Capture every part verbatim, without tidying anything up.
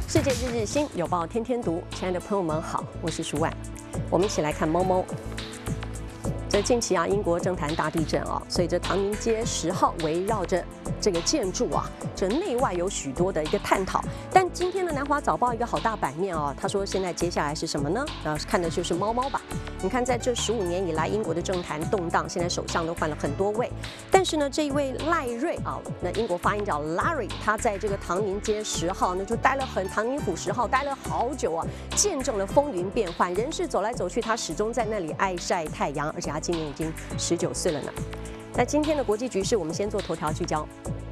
世界日日新，有报天天读。亲爱的朋友们好，我是舒婉，我们一起来看猫猫。这近期啊，英国政坛大地震啊，所以这唐宁街十号围绕着这个建筑啊，这内外有许多的一个探讨。但今天的南华早报一个好大版面啊，他说现在接下来是什么呢？呃，看的就是猫猫吧。你看，在这十五年以来，英国的政坛动荡，现在首相都换了很多位。但是呢，这一位赖瑞啊，那英国发音叫 Larry， 他在这个唐宁街十号呢，就待了很唐宁府十号待了好久啊，见证了风云变幻，人事走来走去，他始终在那里爱晒太阳，而且他今年已经十九岁了呢。那今天的国际局势，我们先做头条聚焦。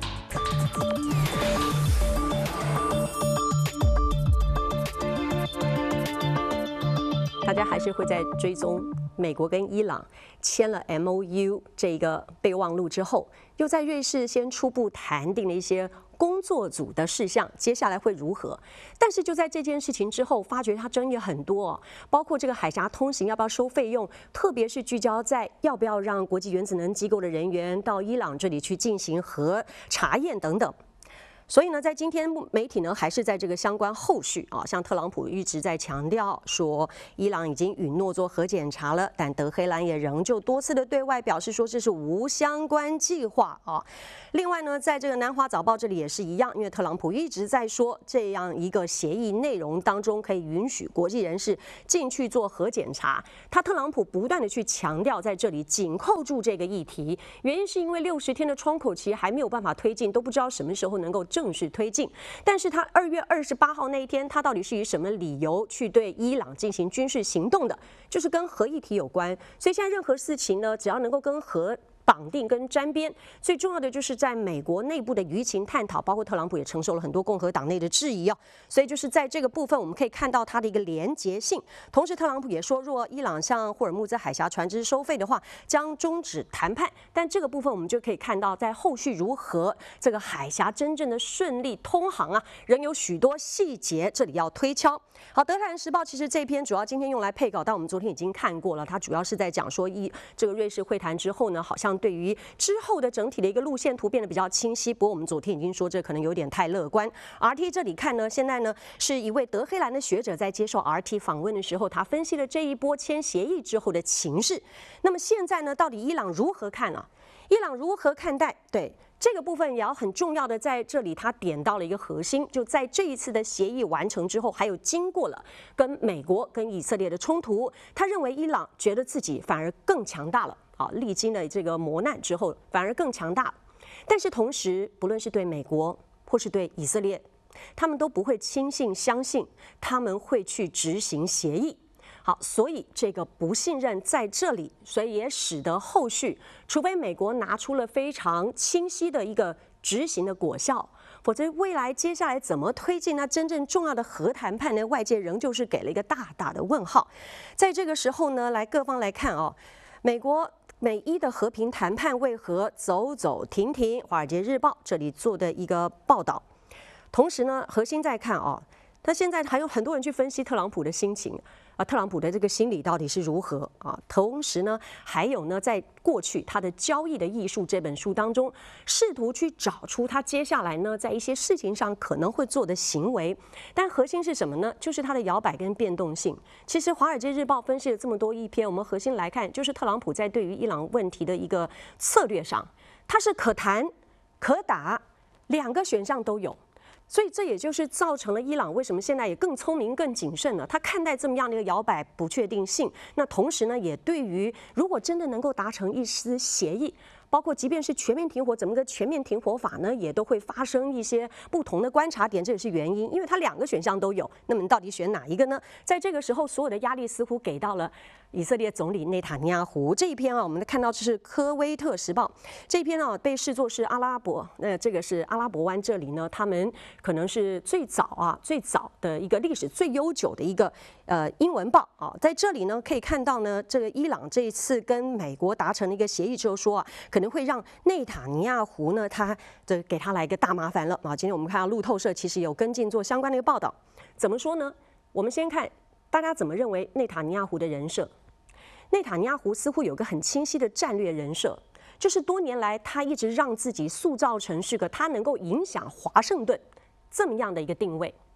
大家还是会在追踪美国跟伊朗签了 M O U 这个备忘录之后，又在瑞士先初步谈定了一些工作组的事项，接下来会如何？但是就在这件事情之后，发觉它争议很多、哦，包括这个海峡通行要不要收费用，特别是聚焦在要不要让国际原子能机构的人员到伊朗这里去进行核查验等等。所以呢，在今天媒体呢还是在这个相关后续啊，像特朗普一直在强调说，伊朗已经允诺做核检查了，但德黑兰也仍旧多次的对外表示说这是无相关计划啊。另外呢，在这个南华早报这里也是一样，因为特朗普一直在说这样一个协议内容当中可以允许国际人士进去做核检查，他特朗普不断的去强调在这里紧扣住这个议题，原因是因为六十天的窗口期还没有办法推进，都不知道什么时候能够正式推进。但是他二月二十八号那一天，他到底是以什么理由去对伊朗进行军事行动的，就是跟核议题有关。所以现在任何事情呢，只要能够跟核绑定跟沾边，最重要的就是在美国内部的舆情探讨，包括特朗普也承受了很多共和党内的质疑哦。所以就是在这个部分，我们可以看到它的一个连结性。同时，特朗普也说，若伊朗向霍尔木兹海峡船只收费的话，将终止谈判。但这个部分我们就可以看到，在后续如何这个海峡真正的顺利通航啊，仍有许多细节这里要推敲。好，德黑兰时报其实这篇主要今天用来配稿，但我们昨天已经看过了，它主要是在讲说一这个瑞士会谈之后呢，好像对于之后的整体的一个路线图变得比较清晰。不过我们昨天已经说这可能有点太乐观。R T 这里看呢，现在呢是一位德黑兰的学者在接受 R T 访问的时候，他分析了这一波签协议之后的情势。那么现在呢，到底伊朗如何看啊？伊朗如何看待？对。这个部分也要很重要的，在这里他点到了一个核心，就在这一次的协议完成之后，还有经过了跟美国跟以色列的冲突，他认为伊朗觉得自己反而更强大了啊，历经了这个磨难之后，反而更强大了。但是同时，不论是对美国或是对以色列，他们都不会轻信相信他们会去执行协议。好，所以这个不信任在这里，所以也使得后续，除非美国拿出了非常清晰的一个执行的果效，否则未来接下来怎么推进那真正重要的核谈判呢？外界仍旧是给了一个大大的问号。在这个时候呢，来各方来看哦，美国美伊的和平谈判为何走走停停？《华尔街日报》这里做的一个报道。同时呢，核心在看哦，那现在还有很多人去分析特朗普的心情。啊，特朗普的这个心理到底是如何啊？同时呢，还有呢，在过去他的《交易的艺术》这本书当中，试图去找出他接下来呢，在一些事情上可能会做的行为。但核心是什么呢？就是他的摇摆跟变动性。其实《华尔街日报》分析了这么多一篇，我们核心来看，就是特朗普在对于伊朗问题的一个策略上，他是可谈可打，两个选项都有。所以这也就是造成了伊朗为什么现在也更聪明、更谨慎了。他看待这么样的一个摇摆不确定性，那同时呢，也对于如果真的能够达成一丝协议，包括即便是全面停火，怎么个全面停火法呢，也都会发生一些不同的观察点，这也是原因，因为它两个选项都有。那么你到底选哪一个呢？在这个时候，所有的压力似乎给到了以色列总理内塔尼亚胡。这一篇啊，我们看到这是科威特时报这一篇啊，被视作是阿拉伯，那这个是阿拉伯湾这里呢，他们可能是最早啊最早的一个历史最悠久的一个呃英文报啊，在这里呢可以看到呢，这个伊朗这一次跟美国达成了一个协议之后说啊，可能会让内塔尼亚胡呢，他这给他来一个大麻烦了啊。今天我们看到路透社其实有跟进做相关的一个报道，怎么说呢？我们先看大家怎么认为内塔尼亚胡的人设。内塔尼亚胡似乎有个很清晰的战略人设，就是多年来他一直让自己塑造成是个他能够影响华盛顿这么样的一个定位。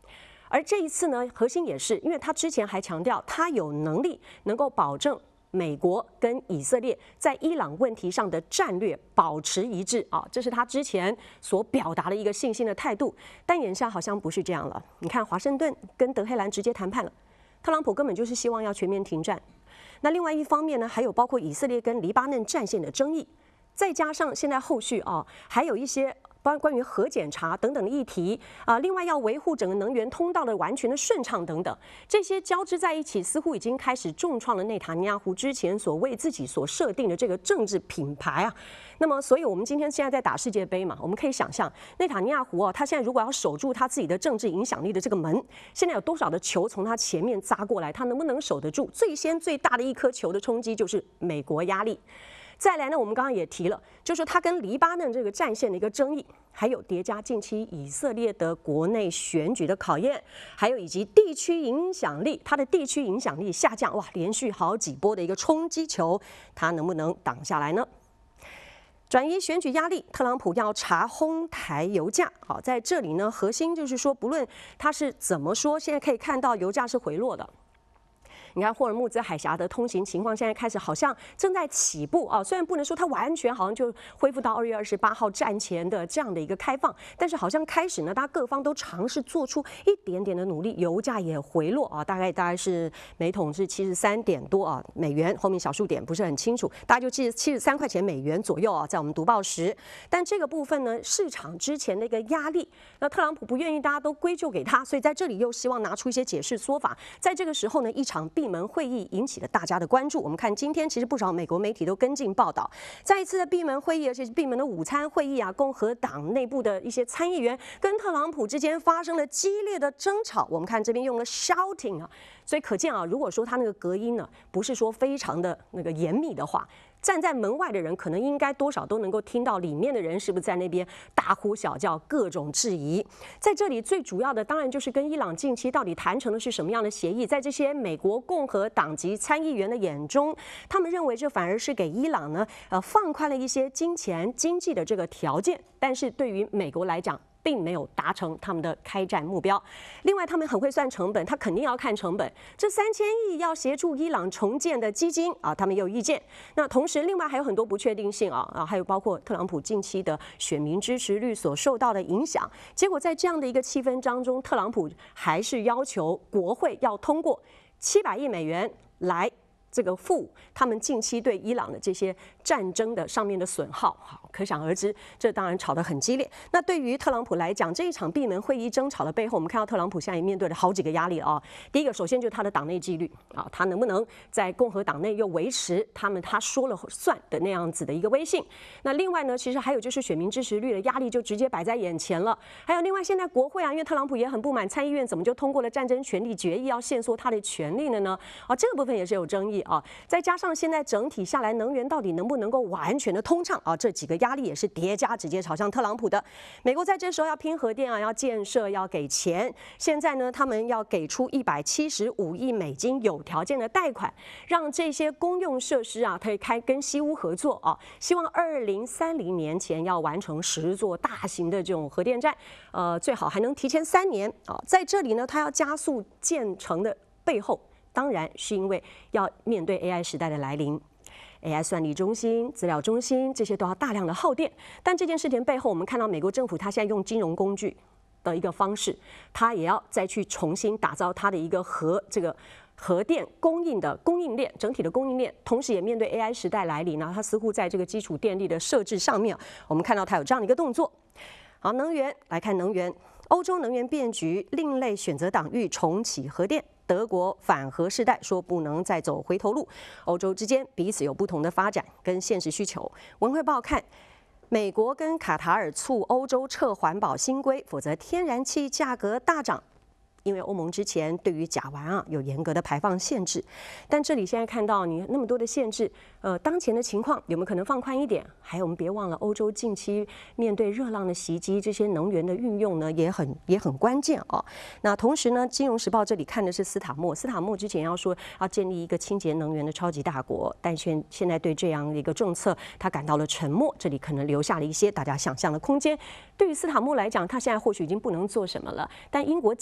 而这一次呢，核心也是，因为他之前还强调他有能力能够保证美国跟以色列在伊朗问题上的战略保持一致啊，这是他之前所表达的一个信心的态度。但眼下好像不是这样了。你看，华盛顿跟德黑兰直接谈判了，特朗普根本就是希望要全面停战。那另外一方面呢，还有包括以色列跟黎巴嫩战线的争议，再加上现在后续啊，还有一些。关关于核检查等等的议题啊，另外要维护整个能源通道的完全的顺畅等等，这些交织在一起，似乎已经开始重创了内塔尼亚胡之前所为自己所设定的这个政治品牌啊。那么，所以我们今天现在在打世界杯嘛，我们可以想象，内塔尼亚胡哦，他现在如果要守住他自己的政治影响力的这个门，现在有多少的球从他前面砸过来，他能不能守得住？最先最大的一颗球的冲击就是美国压力。再来呢，我们刚刚也提了，就是他跟黎巴嫩这个战线的一个争议，还有叠加近期以色列的国内选举的考验，还有以及地区影响力，他的地区影响力下降，哇，连续好几波的一个冲击球，他能不能挡下来呢？转移选举压力，特朗普要查哄抬油价。好，在这里呢，核心就是说，不论他是怎么说，现在可以看到油价是回落的。你看霍尔木兹海峡的通行情况，现在开始好像正在起步啊。虽然不能说它完全好像就恢复到二月二十八号战前的这样的一个开放，但是好像开始呢，大家各方都尝试做出一点点的努力，油价也回落啊，大概大概是每桶是七十三点多啊美元，后面小数点不是很清楚，大家就记七十三块钱美元左右啊，在我们读报时。但这个部分呢，市场之前的一个压力，那特朗普不愿意大家都归咎给他，所以在这里又希望拿出一些解释说法。在这个时候呢，一场闭门会议引起了大家的关注。我们看今天其实不少美国媒体都跟进报道，再一次的闭门会议，而且是闭门的午餐会议啊，共和党内部的一些参议员跟特朗普之间发生了激烈的争吵。我们看这边用了 shouting 啊，所以可见啊，如果说他那个隔音呢，不是说非常的那个严密的话，站在门外的人可能应该多少都能够听到里面的人是不是在那边大呼小叫，各种质疑。在这里最主要的当然就是跟伊朗近期到底谈成的是什么样的协议，在这些美国共和党籍参议员的眼中，他们认为这反而是给伊朗呢呃放宽了一些金钱经济的这个条件，但是对于美国来讲，并没有达成他们的开战目标。另外，他们很会算成本，他肯定要看成本。这三千亿要协助伊朗重建的基金啊，他们也有意见。那同时，另外还有很多不确定性啊啊，还有包括特朗普近期的选民支持率所受到的影响。结果在这样的一个气氛当中，特朗普还是要求国会要通过七百亿美元来这个付他们近期对伊朗的这些战争的上面的损耗，好，可想而知，这当然吵得很激烈。那对于特朗普来讲，这一场闭门会议争吵的背后，我们看到特朗普现在也面对了好几个压力啊。第一个，首先就是他的党内纪律啊，他能不能在共和党内又维持他们他说了算的那样子的一个威信？那另外呢，其实还有就是选民支持率的压力就直接摆在眼前了。还有另外，现在国会啊，因为特朗普也很不满参议院怎么就通过了战争权利决议，要限缩他的权利了呢？啊，这个部分也是有争议啊。再加上现在整体下来，能源到底能不能够完全的通畅啊？这几个压力也是叠加，直接朝向特朗普的。美国在这时候要拼核电啊，要建设，要给钱。现在呢，他们要给出一百七十五亿美金有条件的贷款，让这些公用设施啊，可以开跟西屋合作啊，希望二零三零年前要完成十座大型的这种核电站，呃，最好还能提前三年啊。在这里呢，它要加速建成的背后。当然是因为要面对 A I 时代的来临 ，A I 算力中心、资料中心这些都要大量的耗电。但这件事情背后，我们看到美国政府它现在用金融工具的一个方式，它也要再去重新打造它的一个核这个核电供应的供应链，整体的供应链，同时也面对 A I 时代来临呢，它似乎在这个基础电力的设置上面，我们看到它有这样的一个动作。好，能源来看能源，欧洲能源变局，另类选择党欲重启核电。德国反核世代说不能再走回头路，欧洲之间彼此有不同的发展跟现实需求。文汇报看，美国跟卡塔尔促欧洲撤环保新规，否则天然气价格大涨。因为欧盟之前对于甲烷啊有严格的排放限制，但这里现在看到你那么多的限制，呃，当前的情况有没有可能放宽一点？还有我们别忘了，欧洲近期面对热浪的袭击，这些能源的运用呢也很也很关键哦。那同时呢，《金融时报》这里看的是斯塔默，斯塔默之前要说要建立一个清洁能源的超级大国，但现现在对这样的一个政策，他感到了沉默，这里可能留下了一些大家想象的空间。对于斯塔默来讲，他现在或许已经不能做什么了，但英国接下来能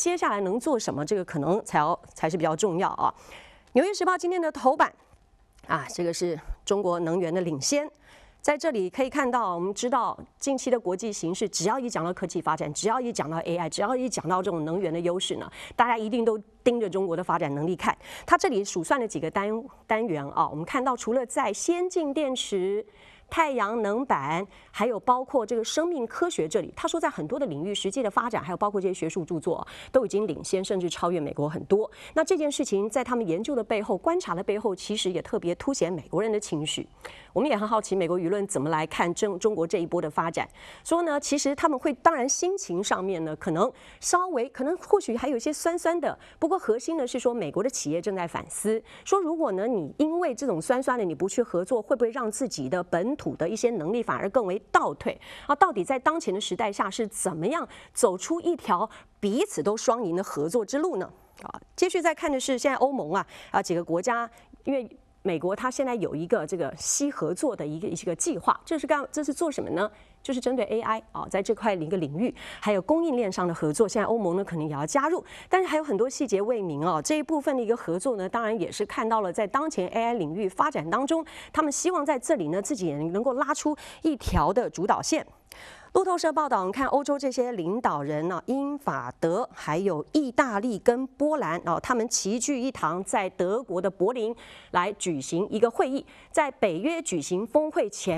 能做什么，这个可能才要才是比较重要啊。《纽约时报》今天的头版啊，这个是中国能源的领先。在这里可以看到，我们知道近期的国际形势，只要一讲到科技发展，只要一讲到 A I， 只要一讲到这种能源的优势呢，大家一定都盯着中国的发展能力看。它这里数算了几个单单元啊，我们看到除了在先进电池、太阳能板，还有包括这个生命科学这里，他说在很多的领域实际的发展，还有包括这些学术著作，都已经领先甚至超越美国很多。那这件事情在他们研究的背后、观察的背后，其实也特别凸显美国人的情绪。我们也很好奇美国舆论怎么来看中中国这一波的发展。说呢，其实他们会当然心情上面呢，可能稍微可能或许还有一些酸酸的，不过核心呢是说美国的企业正在反思，说如果呢你因为这种酸酸的你不去合作，会不会让自己的本土的一些能力反而更为倒退啊？到底在当前的时代下是怎么样走出一条彼此都双赢的合作之路呢？啊，接续再看的是现在欧盟啊啊几个国家，因为美国它现在有一个这个西合作的一个一个计划，这是干这是做什么呢？就是针对 A I 啊，在这块一个领域，还有供应链上的合作，现在欧盟呢可能也要加入，但是还有很多细节未明啊。这一部分的一个合作呢，当然也是看到了在当前 A I 领域发展当中，他们希望在这里呢自己也能够拉出一条的主导线。路透社报道，你看欧洲这些领导人呢、啊，英法德还有意大利跟波兰哦，他们齐聚一堂，在德国的柏林来举行一个会议，在北约举行峰会前。